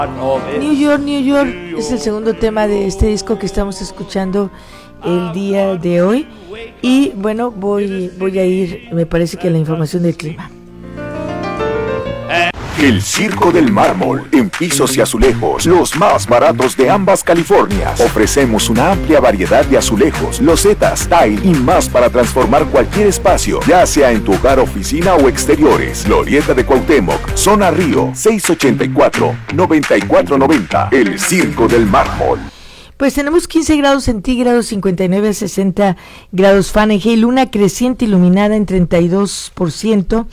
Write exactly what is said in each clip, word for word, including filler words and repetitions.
New York, New York es el segundo tema de este disco que estamos escuchando el día de hoy. Y bueno, voy, voy a ir, me parece que a la información del clima. El Circo del Mármol, en pisos y azulejos, los más baratos de ambas Californias. Ofrecemos una amplia variedad de azulejos, losetas, tile y más para transformar cualquier espacio, ya sea en tu hogar, oficina o exteriores. Glorieta de Cuauhtémoc, Zona Río, seis ochenta y cuatro, noventa y cuatro noventa. El Circo del Mármol. Pues tenemos quince grados centígrados, cincuenta y nueve a sesenta grados Fahrenheit, luna creciente iluminada en treinta y dos por ciento.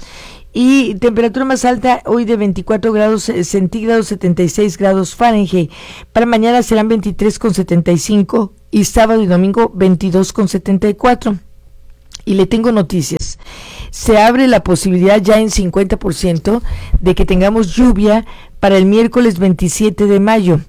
Y temperatura más alta hoy de veinticuatro grados centígrados, setenta y seis grados Fahrenheit. Para mañana serán veintitrés con setenta y cinco y sábado y domingo veintidós con setenta y cuatro. Y le tengo noticias. Se abre la posibilidad ya en cincuenta por ciento de que tengamos lluvia para el miércoles veintisiete de mayo.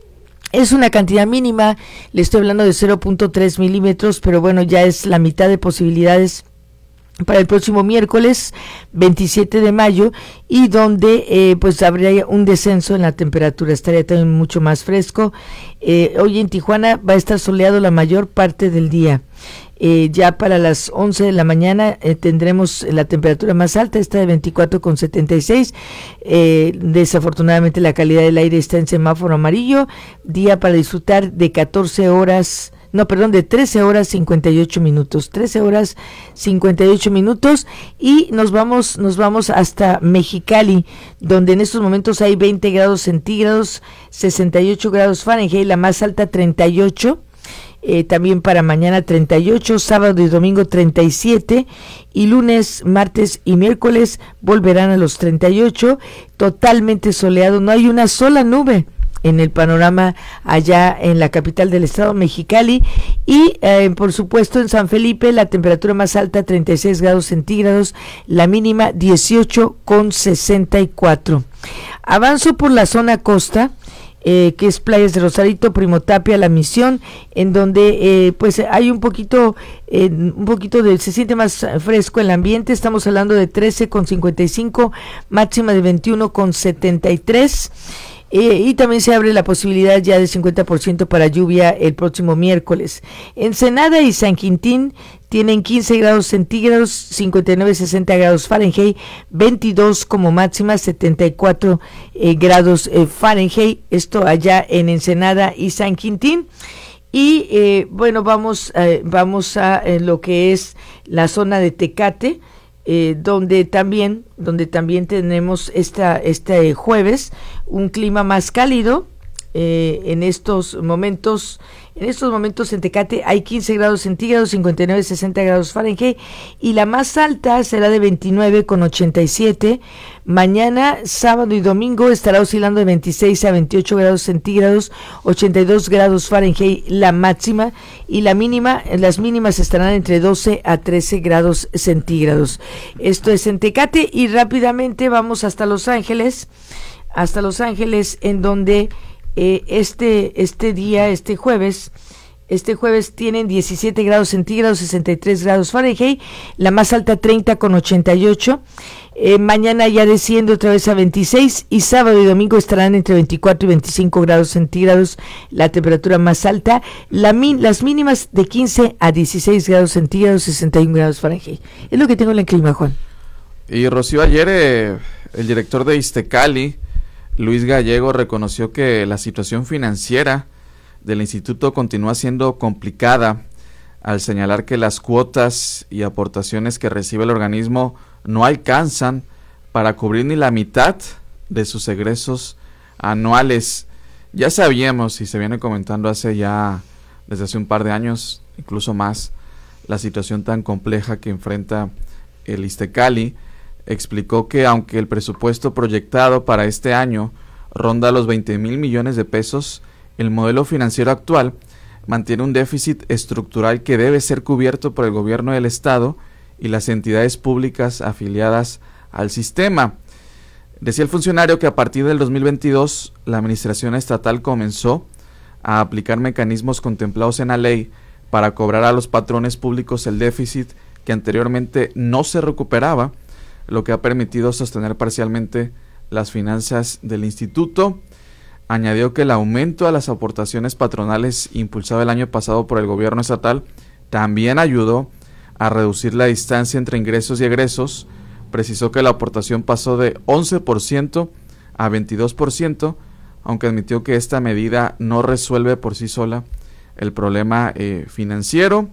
Es una cantidad mínima, le estoy hablando de cero punto tres milímetros, pero bueno, ya es la mitad de posibilidades para el próximo miércoles veintisiete de mayo, y donde eh, pues habría un descenso en la temperatura, estaría también mucho más fresco. Eh, hoy en Tijuana va a estar soleado la mayor parte del día. Eh, ya para las once de la mañana eh, tendremos la temperatura más alta, esta de veinticuatro con setenta y seis. Eh, desafortunadamente la calidad del aire está en semáforo amarillo. Día para disfrutar de catorce horas, no, perdón, de trece horas cincuenta y ocho minutos, trece horas cincuenta y ocho minutos, y nos vamos, nos vamos hasta Mexicali, donde en estos momentos hay veinte grados centígrados, sesenta y ocho grados Fahrenheit, la más alta treinta y ocho. Eh, también para mañana treinta y ocho, sábado y domingo treinta y siete, y lunes, martes y miércoles volverán a los treinta y ocho, totalmente soleado, no hay una sola nube en el panorama allá en la capital del estado, Mexicali. Y eh, por supuesto en San Felipe la temperatura más alta treinta y seis grados centígrados, la mínima dieciocho con sesenta y cuatro. Avanzo por la zona costa, Eh, que es Playas de Rosarito, Primotapia, La Misión, en donde eh, pues hay un poquito, eh, un poquito de, se siente más fresco el ambiente. Estamos hablando de trece con cincuenta y cinco, máxima de veintiuno con setenta y tres. Eh, y también se abre la posibilidad ya de cincuenta por ciento para lluvia el próximo miércoles. Ensenada y San Quintín tienen quince grados centígrados, cincuenta y nueve a sesenta grados Fahrenheit, veintidós como máxima, setenta y cuatro eh, grados eh, Fahrenheit, esto allá en Ensenada y San Quintín. Y eh, bueno, vamos, eh, vamos a eh, lo que es la zona de Tecate, Eh, donde también donde también tenemos esta este jueves un clima más cálido. Eh, en estos momentos en estos momentos en Tecate hay quince grados centígrados, cincuenta y nueve a sesenta grados Fahrenheit, y la más alta será de veintinueve con ochenta y siete. Mañana, sábado y domingo estará oscilando de veintiséis a veintiocho grados centígrados, ochenta y dos grados Fahrenheit la máxima, y la mínima, las mínimas estarán entre doce a trece grados centígrados. Esto es en Tecate, y rápidamente vamos hasta Los Ángeles, hasta Los Ángeles, en donde eh, este este día, este jueves, Este jueves tienen diecisiete grados centígrados, sesenta y tres grados Fahrenheit, la más alta treinta con ochenta y ocho. Eh, mañana ya desciende otra vez a veintiséis, y sábado y domingo estarán entre veinticuatro y veinticinco grados centígrados, la temperatura más alta, la min, las mínimas de quince a dieciséis grados centígrados, sesenta y un grados Fahrenheit. Es lo que tengo en el clima, Juan. Y Rocío, ayer eh, el director de Iztecali, Luis Gallego, reconoció que la situación financiera del instituto continúa siendo complicada, al señalar que las cuotas y aportaciones que recibe el organismo no alcanzan para cubrir ni la mitad de sus egresos anuales. Ya sabíamos, y se viene comentando hace ya, desde hace un par de años, incluso más, la situación tan compleja que enfrenta el Iztecali. Explicó que aunque el presupuesto proyectado para este año ronda los veinte mil millones de pesos, el modelo financiero actual mantiene un déficit estructural que debe ser cubierto por el gobierno del estado y las entidades públicas afiliadas al sistema. Decía el funcionario que a partir del dos mil veintidós la administración estatal comenzó a aplicar mecanismos contemplados en la ley para cobrar a los patrones públicos el déficit que anteriormente no se recuperaba, lo que ha permitido sostener parcialmente las finanzas del instituto. añadió que el aumento a las aportaciones patronales impulsado el año pasado por el gobierno estatal también ayudó a reducir la distancia entre ingresos y egresos. Precisó que la aportación pasó de once por ciento a veintidós por ciento, aunque admitió que esta medida no resuelve por sí sola el problema eh, financiero.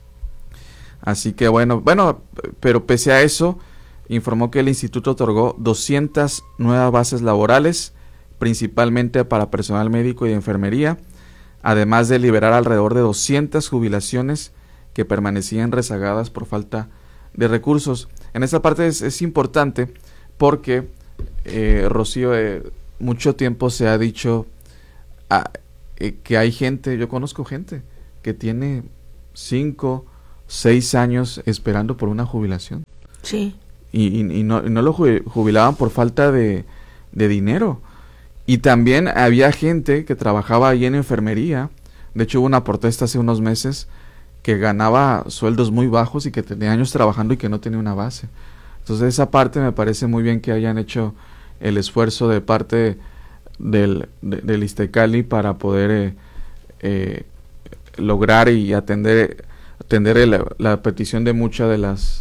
Así que bueno, bueno, pero pese a eso, informó que el instituto otorgó doscientas nuevas bases laborales, principalmente para personal médico y de enfermería, además de liberar alrededor de doscientas jubilaciones que permanecían rezagadas por falta de recursos. En esta parte es, es importante porque, eh, Rocío, eh, mucho tiempo se ha dicho ah, eh, que hay gente, yo conozco gente que tiene cinco, seis años esperando por una jubilación. Sí. Y, y, y, no, y no lo jubilaban por falta de, de dinero. Y también había gente que trabajaba ahí en enfermería. De hecho, hubo una protesta hace unos meses que ganaba sueldos muy bajos y que tenía años trabajando y que no tenía una base. Entonces, esa parte me parece muy bien que hayan hecho el esfuerzo de parte del, de, del ISTECALI para poder eh, eh, lograr y atender, atender el, la petición de muchas de las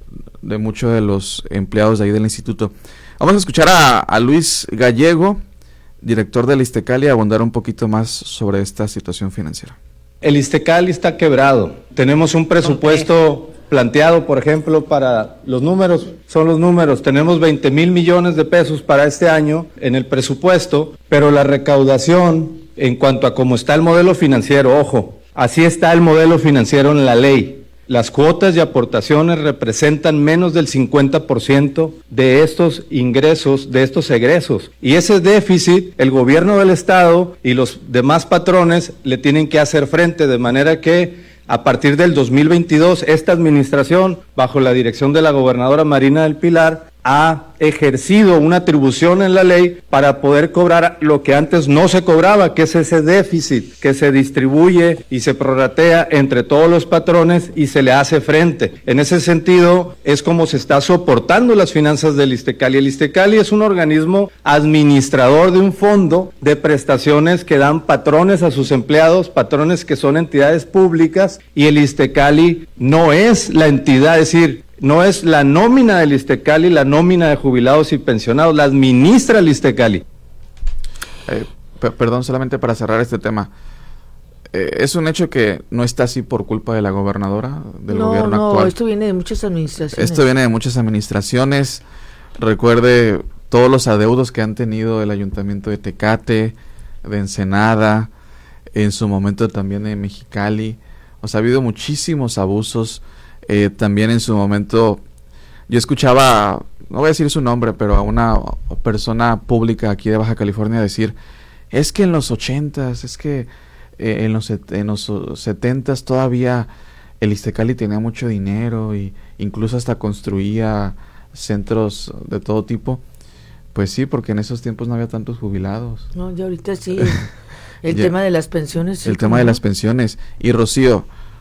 de muchos de los empleados de ahí del instituto. Vamos a escuchar a, a Luis Gallego, director del ISTECALI, a abundar un poquito más sobre esta situación financiera. El ISTECALI está quebrado. Tenemos un presupuesto okay. planteado, por ejemplo, para los números, son los números. Tenemos veinte mil millones de pesos para este año en el presupuesto, pero la recaudación, en cuanto a cómo está el modelo financiero, ojo, así está el modelo financiero en la ley. Las cuotas y aportaciones representan menos del cincuenta por ciento de estos ingresos, de estos egresos. Y ese déficit, el gobierno del estado y los demás patrones le tienen que hacer frente, de manera que a partir del dos mil veintidós, esta administración, bajo la dirección de la gobernadora Marina del Pilar, ha ejercido una atribución en la ley para poder cobrar lo que antes no se cobraba, que es ese déficit que se distribuye y se prorratea entre todos los patrones y se le hace frente. En ese sentido, es como se está soportando las finanzas del ISTECALI. El ISTECALI es un organismo administrador de un fondo de prestaciones que dan patrones a sus empleados, patrones que son entidades públicas, y el ISTECALI no es la entidad, es decir, no es la nómina del ISTECALI, la nómina de jubilados y pensionados, la administra el ISTECALI. Eh, p- perdón, solamente para cerrar este tema. Eh, es un hecho que no está así por culpa de la gobernadora, del no, gobierno no, actual. No, esto viene de muchas administraciones. Esto viene de muchas administraciones. Recuerde todos los adeudos que han tenido el ayuntamiento de Tecate, de Ensenada, en su momento también de Mexicali. O sea, ha habido muchísimos abusos. Eh, también en su momento yo escuchaba, no voy a decir su nombre, pero a una persona pública aquí de Baja California decir, es que en los ochentas, es que eh, en los en los setentas todavía el ISTECALI tenía mucho dinero y incluso hasta construía centros de todo tipo. Pues sí, porque en esos tiempos no había tantos jubilados. No, ya ahorita sí. El ya, tema de las pensiones. Sí, el tema de las pensiones. Y Rocío,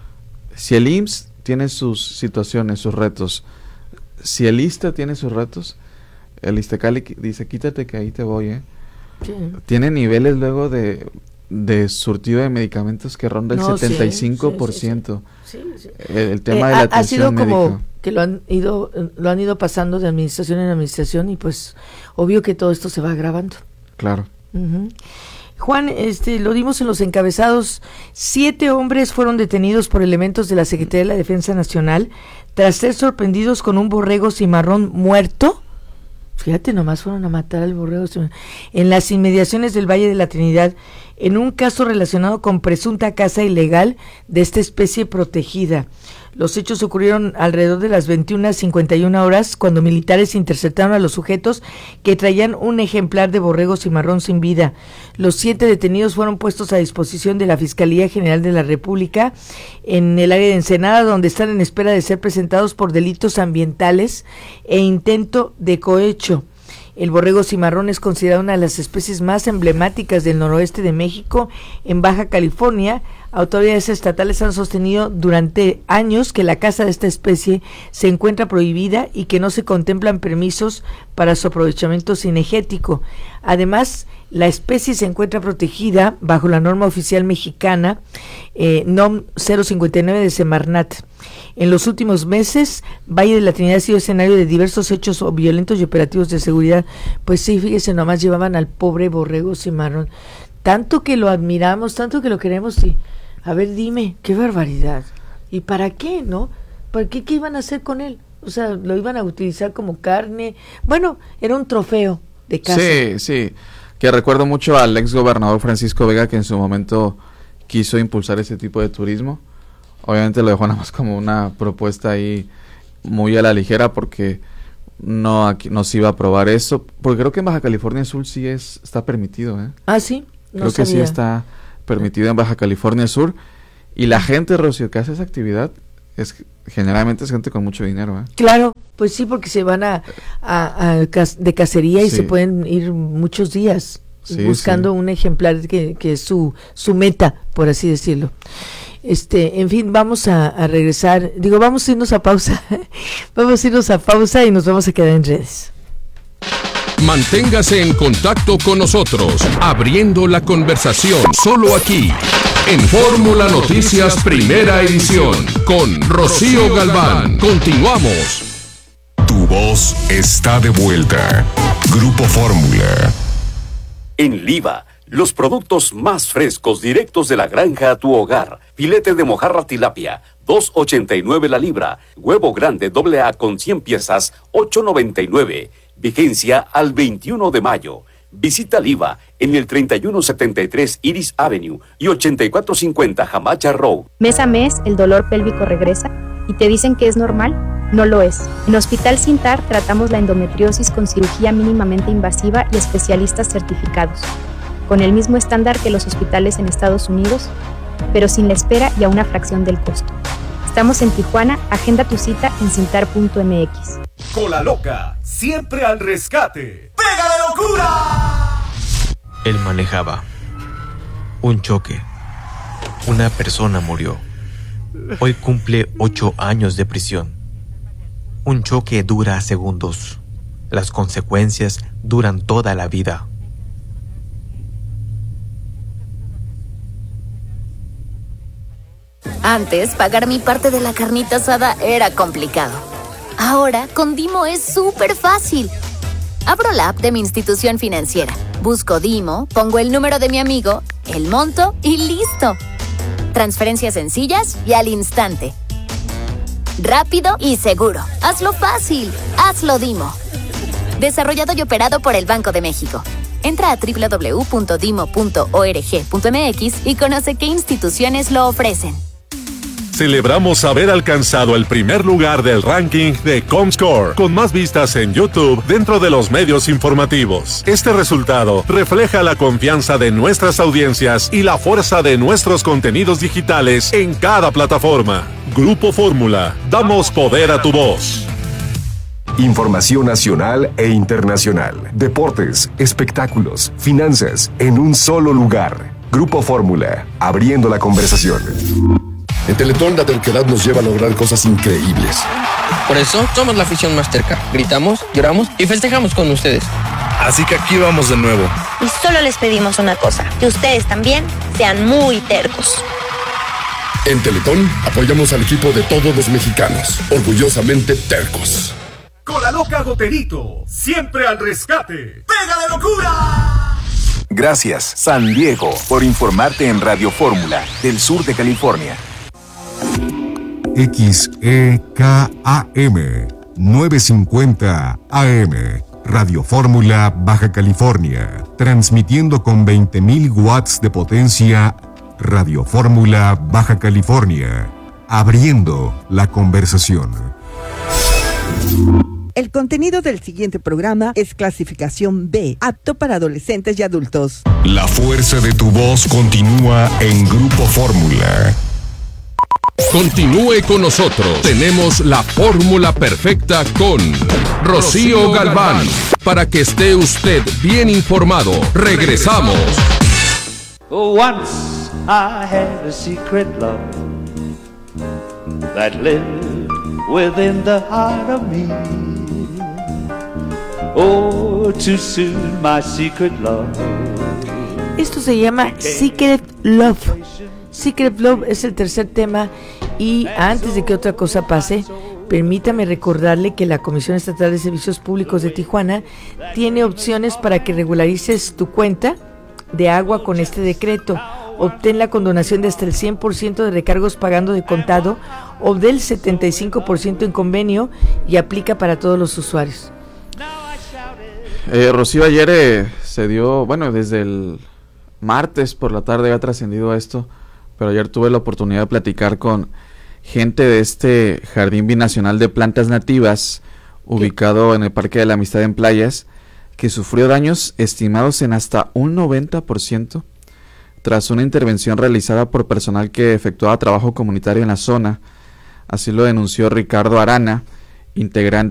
si el I M S S tiene sus situaciones, sus retos, si el ISSSTE tiene sus retos, el ISTECALI dice, quítate que ahí te voy, ¿eh? Sí. Tiene niveles luego de, de surtido de medicamentos que ronda el no, setenta y cinco por ciento. Sí, sí, sí, sí. El, el tema eh, de la atención ha sido médica. Como que lo han ido lo han ido pasando de administración en administración y pues obvio que todo esto se va agravando. Claro. Uh-huh. Juan, este, lo dimos en los encabezados. Siete hombres fueron detenidos por elementos de la Secretaría de la Defensa Nacional tras ser sorprendidos con un borrego cimarrón muerto. Fíjate, nomás fueron a matar al borrego cimarrón en las inmediaciones del Valle de la Trinidad, en un caso relacionado con presunta caza ilegal de esta especie protegida. Los hechos ocurrieron alrededor de las veintiuna cincuenta y una horas, cuando militares interceptaron a los sujetos que traían un ejemplar de borrego cimarrón sin vida. Los siete detenidos fueron puestos a disposición de la Fiscalía General de la República en el área de Ensenada, donde están en espera de ser presentados por delitos ambientales e intento de cohecho. El borrego cimarrón es considerado una de las especies más emblemáticas del noroeste de México, en Baja California, Autoridades estatales han sostenido durante años que la caza de esta especie se encuentra prohibida y que no se contemplan permisos para su aprovechamiento cinegético. Además, la especie se encuentra protegida bajo la norma oficial mexicana eh, N O M cero cincuenta y nueve de Semarnat. En los últimos meses, Valle de la Trinidad ha sido escenario de diversos hechos violentos y operativos de seguridad. Pues sí, fíjese, nomás llevaban al pobre borrego cimarrón. Tanto que lo admiramos, tanto que lo queremos, y a ver, dime, qué barbaridad. ¿Y para qué, no? ¿Para qué, qué iban a hacer con él? O sea, lo iban a utilizar como carne. Bueno, era un trofeo de caza. Sí, sí. Que recuerdo mucho al ex gobernador Francisco Vega, que en su momento quiso impulsar ese tipo de turismo. Obviamente lo dejó nada más como una propuesta ahí muy a la ligera, porque no aquí no se iba a aprobar eso, porque creo que en Baja California Sur sí es está permitido, ¿eh? Ah, sí, no creo sabía. que sí está permitido en Baja California Sur, y la gente, Rocío, que hace esa actividad es generalmente es gente con mucho dinero, ¿eh? Claro, pues sí, porque se van a, a, a cas- de cacería y Sí. se pueden ir muchos días Sí, buscando sí. un ejemplar que, que es su, su meta, por así decirlo. Este, en fin, vamos a, a regresar, digo, vamos a irnos a pausa, vamos a irnos a pausa y nos vamos a quedar en redes. Manténgase en contacto con nosotros, abriendo la conversación, solo aquí, en Fórmula Noticias Primera Edición, con Rocío Galván. Continuamos. Tu voz está de vuelta. Grupo Fórmula. En Liva, los productos más frescos directos de la granja a tu hogar. Filete de mojarra tilapia, dos ochenta y nueve la libra. Huevo grande doble A con cien piezas, ocho noventa y nueve. Vigencia al veintiuno de mayo. Visita Liva en el treinta y uno setenta y tres Iris Avenue y ochenta y cuatro cincuenta Hamacha Road. Mes a mes, el dolor pélvico regresa y te dicen que es normal. No lo es. En Hospital Sintar tratamos la endometriosis con cirugía mínimamente invasiva y especialistas certificados, con el mismo estándar que los hospitales en Estados Unidos, pero sin la espera y a una fracción del costo. Estamos en Tijuana, agenda tu cita en cintar punto m x. Cola Loca, siempre al rescate. ¡Pega de locura! Él manejaba. Un choque. Una persona murió. Hoy cumple ocho años de prisión. Un choque dura segundos. Las consecuencias duran toda la vida. Antes, pagar mi parte de la carnita asada era complicado. Ahora, con Dimo es súper fácil. Abro la app de mi institución financiera, busco Dimo, pongo el número de mi amigo, el monto y listo. Transferencias sencillas y al instante. Rápido y seguro. Hazlo fácil. Hazlo Dimo. Desarrollado y operado por el Banco de México. Entra a doble u doble u doble u punto dimo punto org punto m x y conoce qué instituciones lo ofrecen. Celebramos haber alcanzado el primer lugar del ranking de Comscore, con más vistas en YouTube dentro de los medios informativos. Este resultado refleja la confianza de nuestras audiencias y la fuerza de nuestros contenidos digitales en cada plataforma. Grupo Fórmula, damos poder a tu voz. Información nacional e internacional, deportes, espectáculos, finanzas, en un solo lugar. Grupo Fórmula, abriendo la conversación. En Teletón la terquedad nos lleva a lograr cosas increíbles. Por eso somos la afición más terca. Gritamos, lloramos y festejamos con ustedes. Así que aquí vamos de nuevo. Y solo les pedimos una cosa, que ustedes también sean muy tercos. En Teletón apoyamos al equipo de todos los mexicanos, orgullosamente tercos. Cola Loca Goterito, siempre al rescate. ¡Pega de locura! Gracias, San Diego, por informarte en Radio Fórmula, del sur de California. X E K A M novecientos cincuenta A M, Radio Fórmula, Baja California, transmitiendo con veinte mil watts de potencia. Radio Fórmula, Baja California, abriendo la conversación. El contenido del siguiente programa es clasificación B, apto para adolescentes y adultos. La fuerza de tu voz continúa en Grupo Fórmula. Continúe con nosotros. Tenemos la fórmula perfecta con Rocío Galván. Para que esté usted bien informado. Regresamos. Once I had a secret love that lived within the heart of me. Oh, too soon my secret love. Esto se llama Secret Love. Secret Love es el tercer tema y antes de que otra cosa pase, permítame recordarle que la Comisión Estatal de Servicios Públicos de Tijuana tiene opciones para que regularices tu cuenta de agua con este decreto. Obtén la condonación de hasta el cien por ciento de recargos pagando de contado o del setenta y cinco por ciento en convenio y aplica para todos los usuarios. Eh, Rocío, ayer eh, se dio, bueno, desde el martes por la tarde ha trascendido esto, pero ayer tuve la oportunidad de platicar con gente de este Jardín Binacional de Plantas Nativas, ubicado en el Parque de la Amistad en Playas, que sufrió daños estimados en hasta un noventa por ciento tras una intervención realizada por personal que efectuaba trabajo comunitario en la zona. Así lo denunció Ricardo Arana, integrante